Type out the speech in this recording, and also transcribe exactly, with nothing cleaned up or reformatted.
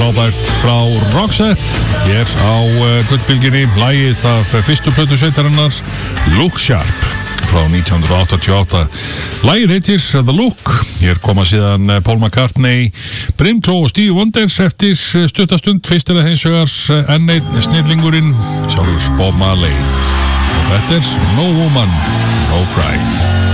frábært frá Roxette hér á uh, Gullbylgjunni, lagið af fyrstu plötu sveitarinnar Look Sharp frá nítján hundruð áttatíu og átta. Lagið heitir The Look. Hér koma síðan Paul McCartney, Brimkló og Stevie Wonder eftir stuttastund. Fyrst er það hins vegar enn einn snillingurinn, sjálfur Bob Marley. Og þetta er No Woman, No Cry.